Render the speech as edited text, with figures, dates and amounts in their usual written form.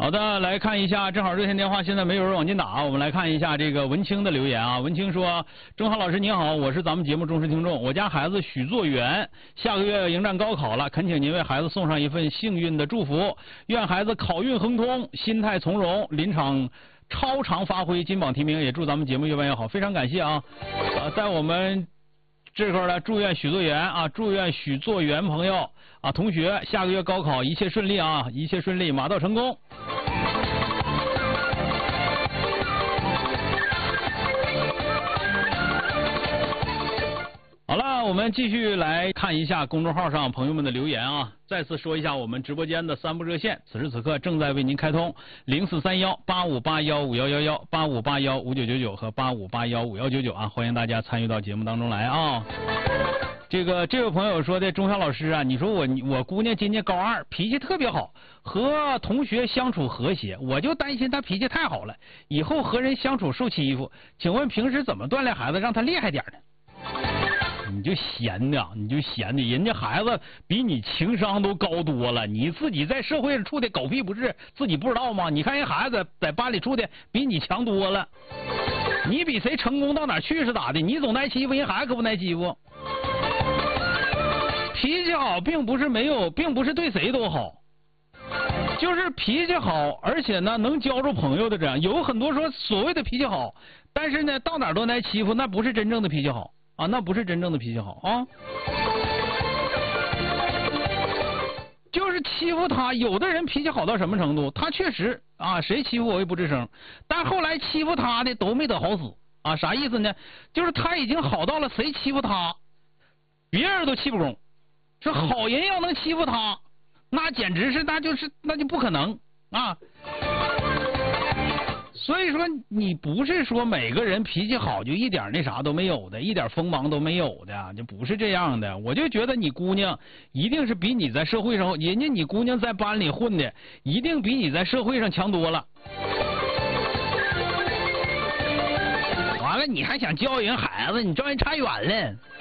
好的，来看一下，正好热线电话现在没有人往进打，我们来看一下这个文清的留言啊。文清说：“钟浩老师您好，我是咱们节目忠实听众，我家孩子许作元下个月要迎战高考了，恳请您为孩子送上一份幸运的祝福，愿孩子考运亨通，心态从容，临场超常发挥，金榜题名，也祝咱们节目越办越好。”非常感谢啊！在我们这块呢，祝愿许作元啊，祝愿许作元朋友啊同学下个月高考一切顺利啊，一切顺利，马到成功。好了，我们继续来看一下公众号上朋友们的留言啊。再次说一下，我们直播间的3部热线，此时此刻正在为您开通043185815111、85815999和85815199啊，欢迎大家参与到节目当中来啊。这位朋友说的，钟晓老师啊，你说我姑娘今年高2，脾气特别好，和同学相处和谐，我就担心她脾气太好了，以后和人相处受欺负。请问平时怎么锻炼孩子，让她厉害点呢？你就闲的，人家孩子比你情商都高多了，你自己在社会上处的狗屁不是，自己不知道吗？你看人孩子在班里处的比你强多了，你比谁成功到哪去是咋的？你总挨欺负，人孩子可不挨欺负。脾气好并不是对谁都好，就是脾气好，而且呢能交着朋友的这样。有很多说所谓的脾气好，但是呢到哪都挨欺负，那不是真正的脾气好。啊，那不是真正的脾气好啊！就是欺负他，有的人脾气好到什么程度？他确实啊，谁欺负我也不吱声，但后来欺负他的都没得好死啊！啥意思呢？就是他已经好到了，谁欺负他，别人都气不公。这好人要能欺负他，那简直是那就不可能啊！所以说，你不是说每个人脾气好就一点那啥都没有的，一点锋芒都没有的，就不是这样的。我就觉得你姑娘一定是比你在社会上，你姑娘在班里混的，一定比你在社会上强多了。完了，你还想教人孩子，你招人差远了。